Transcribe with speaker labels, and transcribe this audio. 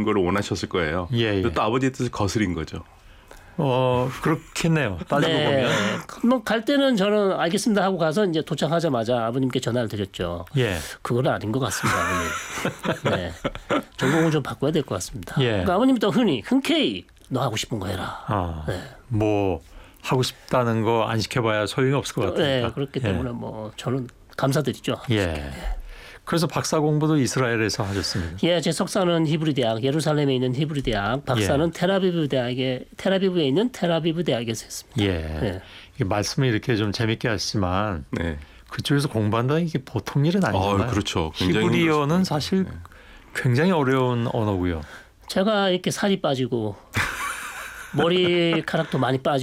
Speaker 1: 걸 원하셨을 거예요.
Speaker 2: 예, 예.
Speaker 1: 또 아버지의 뜻을 거스린 거죠.
Speaker 2: 그렇겠네요. 따지고 보면.
Speaker 3: 뭐 갈 때는 저는 알겠습니다 하고 가서 이제 도착하자마자 아버님께 전화를 드렸죠.
Speaker 2: 예.
Speaker 3: 그건 아닌 것 같습니다, 아버님. 네. 전공을 좀 바꿔야 될 것 같습니다.
Speaker 2: 예.
Speaker 3: 그러니까 아버님이 또 흔쾌히 너 하고 싶은 거 해라. 네.
Speaker 2: 뭐 하고 싶다는 거 안 시켜봐야 소용이 없을 것 같으니까.
Speaker 3: 네, 그렇기 때문에 뭐 저는 감사드리죠.
Speaker 2: 예. 그래서 박사 공부도 이스라엘에서 하셨습니다.
Speaker 3: 예, 제 석사는 히브리 대학, 예루살렘에 있는 히브리 대학, 박사는 텔아비브에 있는 텔아비브 대학에서 했습니다.
Speaker 2: 예.
Speaker 3: 네.
Speaker 2: 이게 말씀을 이렇게 좀 재밌게 하시지만
Speaker 1: 네.
Speaker 2: 그쪽에서 공부한다는 이게 보통 일은 아니잖아요.
Speaker 1: 그렇죠. 굉장히
Speaker 2: 히브리어는
Speaker 1: 힘들었습니다.
Speaker 2: 사실 굉장히 어려운 언어고요.
Speaker 3: 제가 이렇게 살이 빠지고 머리카락도 많이 빠지고